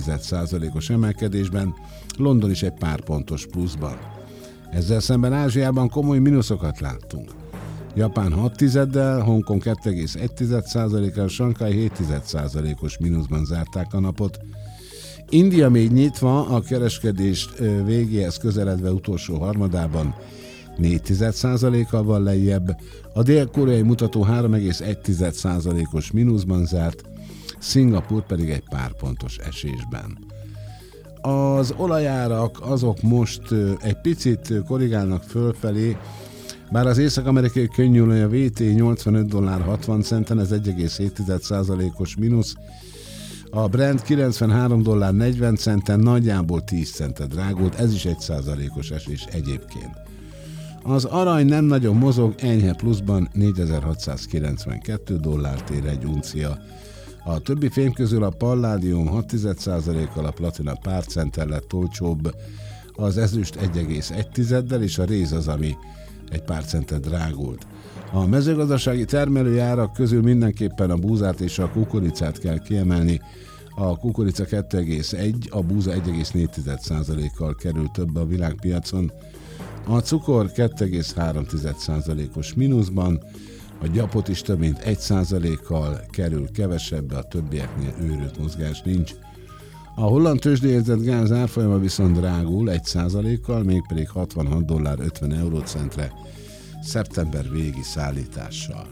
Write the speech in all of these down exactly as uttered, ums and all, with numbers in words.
százalékos emelkedésben, London is egy pár pontos pluszban. Ezzel szemben Ázsiában komoly mínuszokat láttunk. Japán hat tizeddel, Hongkong kettő egész egy százalékkal, Sanghaj hét százalékos mínuszban zárták a napot. India még nyitva, a kereskedés végéhez közeledve utolsó harmadában négy százalékkal van lejjebb, a dél-koreai mutató három egész egy százalékos mínuszban zárt, Szingapúr pedig egy pár pontos esésben. Az olajárak azok most egy picit korrigálnak fölfelé, bár az észak-amerikai könnyűolaj a vé té nyolcvanöt dollár hatvan centen, ez egy egész hét százalékos mínusz, a Brent kilencvenhárom dollár negyven centen, nagyjából tíz centet drágult, ez is egy százalékos esés egyébként. Az arany nem nagyon mozog, enyhe pluszban négyezer-hatszázkilencvenkettő dollárt ér egy uncia. A többi fém közül a palládium hat százalékkal, a platina pár centtel lett olcsóbb, az ezüst egy egész egy tizeddel, és a réz az, ami egy pár centet drágult. A mezőgazdasági termelőjárak közül mindenképpen a búzát és a kukoricát kell kiemelni. A kukorica kettő egész egy, a búza egy egész négy százalékkal kerül több a világpiacon. A cukor kettő egész három százalékos mínuszban, a gyapot is több mint egy százalékkal kerül kevesebbe, a többieknél őrült mozgás nincs. A holland tőzsdéjegyzett gáz árfolyama viszont drágul egy százalékkal, mégpedig hatvanhat dollár ötven eurócentre szeptember végi szállítással.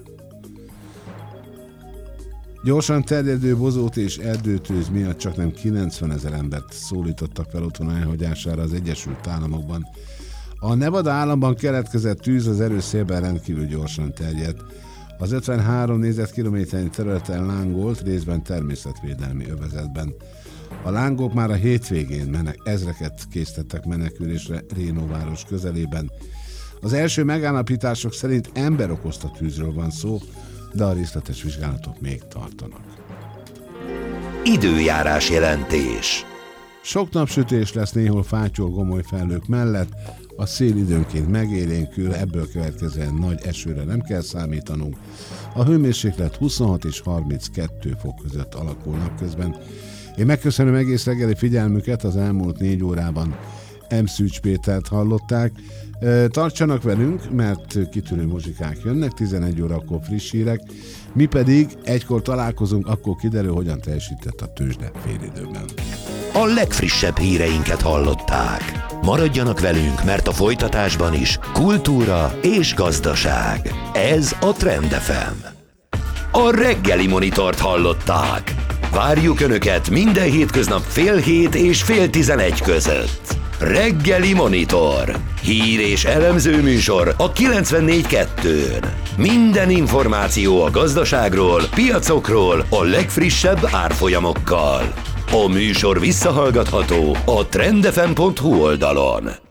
Gyorsan terjedő bozót és erdőtűz miatt csaknem kilencvenezer embert szólítottak fel otthon elhagyására az Egyesült Államokban. A Nevada államban keletkezett tűz az erős szélben rendkívül gyorsan terjedt. Az ötvenhárom négyzetkilométernyi területen lángolt, részben természetvédelmi övezetben. A lángok már a hétvégén menek, ezreket késztettek menekülésre Reno város közelében. Az első megállapítások szerint ember okozta tűzről van szó, de a részletes vizsgálatok még tartanak. Időjárás jelentés. Sok napsütés lesz néhol fátyol gomoly felhők mellett, a szél időnként megélénkül, ebből következően nagy esőre nem kell számítanunk. A hőmérséklet huszonhat és harminckettő fok között alakul napközben. Én megköszönöm egész reggeli figyelmüket, az elmúlt négy órában M. Szűcs Pétert hallották. Tartsanak velünk, mert kitűnő muzsikák jönnek, tizenegy órakor friss hírek, mi pedig egykor találkozunk, akkor kiderül, hogyan teljesített a tőzsde félidőben. A legfrissebb híreinket hallották. Maradjanak velünk, mert a folytatásban is kultúra és gazdaság. Ez a Trend ef em. A reggeli monitort hallották. Várjuk Önöket minden hétköznap fél hét és fél tizenegy között. Reggeli Monitor. Hír és elemző műsor a kilencvennégy kettőn. Minden információ a gazdaságról, piacokról, a legfrissebb árfolyamokkal. A műsor visszahallgatható a trendefem pont hu oldalon.